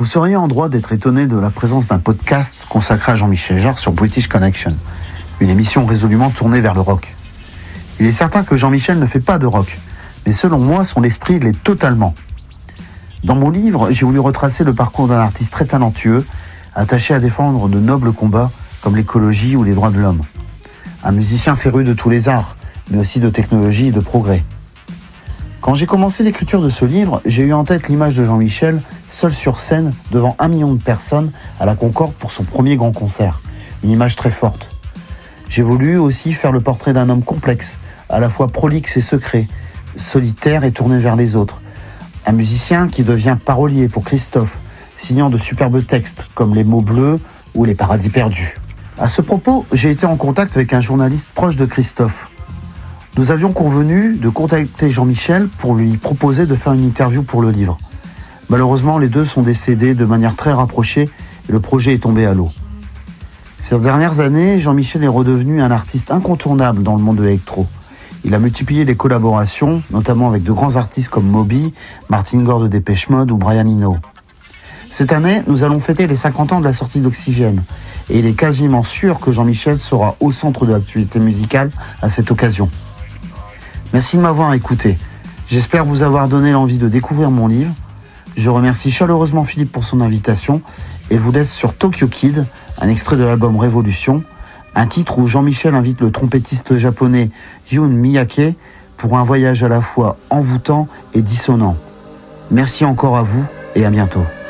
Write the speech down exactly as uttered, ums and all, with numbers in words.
Vous seriez en droit d'être étonné de la présence d'un podcast consacré à Jean-Michel Jarre sur British Connection, une émission résolument tournée vers le rock. Il est certain que Jean-Michel ne fait pas de rock, mais selon moi, son esprit l'est totalement. Dans mon livre, j'ai voulu retracer le parcours d'un artiste très talentueux, attaché à défendre de nobles combats comme l'écologie ou les droits de l'homme. Un musicien féru de tous les arts, mais aussi de technologie et de progrès. Quand j'ai commencé l'écriture de ce livre, j'ai eu en tête l'image de Jean-Michel, seul sur scène, devant un million de personnes à la Concorde pour son premier grand concert. Une image très forte. J'ai voulu aussi faire le portrait d'un homme complexe, à la fois prolixe et secret, solitaire et tourné vers les autres. Un musicien qui devient parolier pour Christophe, signant de superbes textes comme Les mots bleus ou Les paradis perdus. À ce propos, j'ai été en contact avec un journaliste proche de Christophe. Nous avions convenu de contacter Jean-Michel pour lui proposer de faire une interview pour le livre. Malheureusement, les deux sont décédés de manière très rapprochée et le projet est tombé à l'eau. Ces dernières années, Jean-Michel est redevenu un artiste incontournable dans le monde de l'électro. Il a multiplié les collaborations, notamment avec de grands artistes comme Moby, Martin Gore de Dépêche Mode ou Brian Eno. Cette année, nous allons fêter les cinquante ans de la sortie d'Oxygène et il est quasiment sûr que Jean-Michel sera au centre de l'actualité musicale à cette occasion. Merci de m'avoir écouté. J'espère vous avoir donné l'envie de découvrir mon livre. Je remercie chaleureusement Philippe pour son invitation et vous laisse sur Tokyo Kid, un extrait de l'album Révolution, un titre où Jean-Michel invite le trompettiste japonais Jun Miyake pour un voyage à la fois envoûtant et dissonant. Merci encore à vous et à bientôt.